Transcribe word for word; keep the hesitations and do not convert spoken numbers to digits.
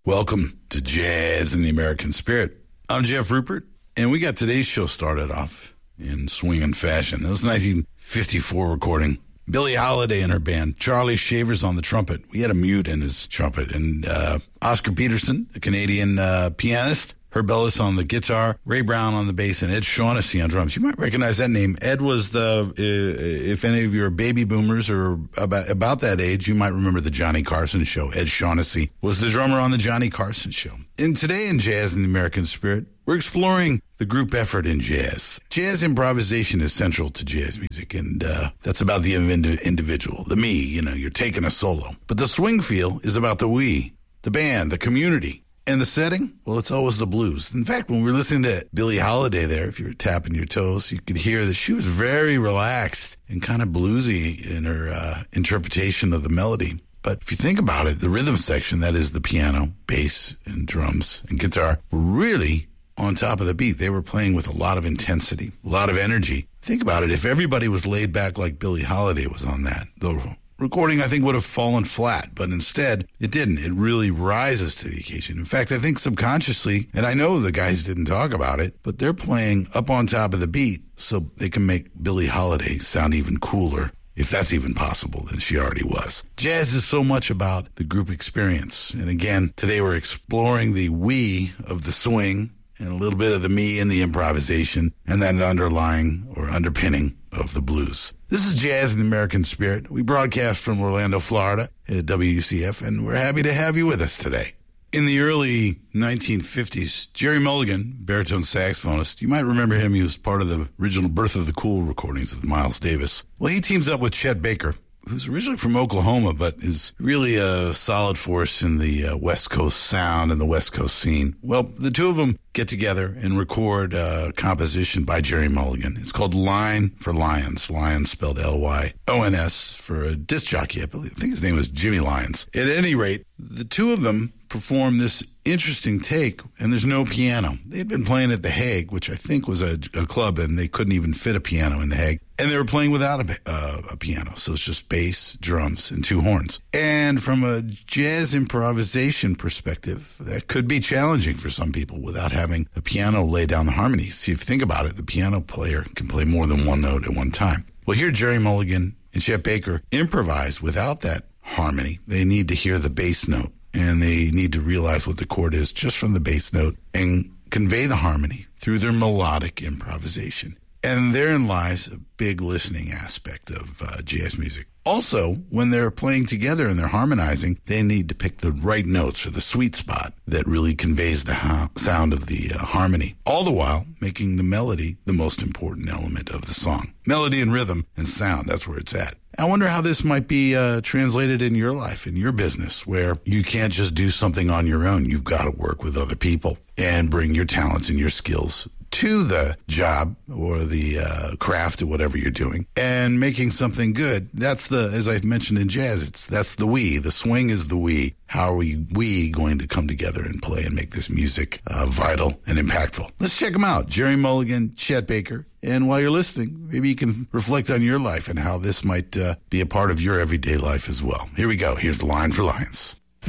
Welcome to Jazz in the American Spirit. I'm Jeff Rupert, and we got today's show started off in swinging fashion. It was a nineteen fifty-four recording. Billie Holiday and her band, Charlie Shavers on the trumpet. We had a mute in his trumpet. And uh, Oscar Peterson, a Canadian uh, pianist, Herb Ellis on the guitar, Ray Brown on the bass, and Ed Shaughnessy on drums. You might recognize that name. Ed was the, uh, if any of you are baby boomers or about, about that age, you might remember the Johnny Carson Show. Ed Shaughnessy was the drummer on the Johnny Carson Show. And today in Jazz in the American Spirit, we're exploring the group effort in jazz. Jazz improvisation is central to jazz music, and uh, that's about the individual, the me, you know, you're taking a solo. But the swing feel is about the we, the band, the community. And the setting? Well, it's always the blues. In fact, when we were listening to Billie Holiday there, if you were tapping your toes, you could hear that she was very relaxed and kind of bluesy in her uh, interpretation of the melody. But if you think about it, the rhythm section, that is the piano, bass, and drums, and guitar, were really on top of the beat. They were playing with a lot of intensity, a lot of energy. Think about it. If everybody was laid back like Billie Holiday was on that, the recording, I think, would have fallen flat, but instead it didn't. It really rises to the occasion. In fact, I think subconsciously, and I know the guys didn't talk about it, but they're playing up on top of the beat so they can make Billie Holiday sound even cooler, if that's even possible, than she already was. Jazz is so much about the group experience. And again, today we're exploring the we of the swing and a little bit of the me and the improvisation and that underlying or underpinning of the blues. This is Jazz in the American Spirit. We broadcast from Orlando, Florida at W U C F, and we're happy to have you with us today. In the early nineteen fifties, Jerry Mulligan, baritone saxophonist, you might remember him. He was part of the original Birth of the Cool recordings of Miles Davis. Well, he teams up with Chet Baker, who's originally from Oklahoma, but is really a solid force in the uh, West Coast sound and the West Coast scene. Well, the two of them get together and record a composition by Jerry Mulligan. It's called Line for Lions. Lions spelled L Y O N S for a disc jockey, I believe. I think his name was Jimmy Lyons. At any rate, the two of them perform this interesting take, and there's no piano. They had been playing at The Hague, which I think was a, a club, and they couldn't even fit a piano in The Hague. And they were playing without a, uh, a piano, so it's just bass, drums, and two horns. And from a jazz improvisation perspective, that could be challenging for some people without having a piano lay down the harmonies. See, if you think about it, the piano player can play more than one note at one time. Well, here Jerry Mulligan and Chet Baker improvise without that harmony. They need to hear the bass note, and they need to realize what the chord is just from the bass note and convey the harmony through their melodic improvisation. And therein lies a big listening aspect of uh, jazz music. Also, when they're playing together and they're harmonizing, they need to pick the right notes or the sweet spot that really conveys the ha- sound of the uh, harmony, all the while making the melody the most important element of the song. Melody and rhythm and sound, that's where it's at. I wonder how this might be uh, translated in your life, in your business, where you can't just do something on your own. You've got to work with other people and bring your talents and your skills to the job or the uh, craft or whatever you're doing and making something good. That's the, as I mentioned in jazz, it's that's the we. The swing is the we. How are we, we going to come together and play and make this music uh, vital and impactful? Let's check them out. Jerry Mulligan, Chet Baker. And while you're listening, maybe you can reflect on your life and how this might uh, be a part of your everyday life as well. Here we go. Here's the Line for Lions.